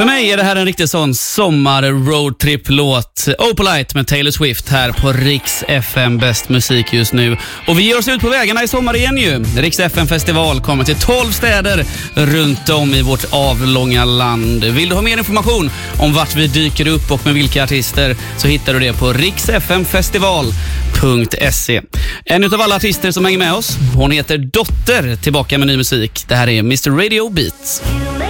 För mig är det här en riktig sån sommar-roadtrip-låt. Opalite med Taylor Swift här på Rix FM, bäst musik just nu. Och vi ger oss ut på vägarna i sommar igen ju. Rix FM-festival kommer till 12 städer runt om i vårt avlånga land. Vill du ha mer information om vart vi dyker upp och med vilka artister så hittar du det på rixfmfestival.se. En utav alla artister som hänger med oss, hon heter Dotter, tillbaka med ny musik. Det här är Mr. Radio Beats.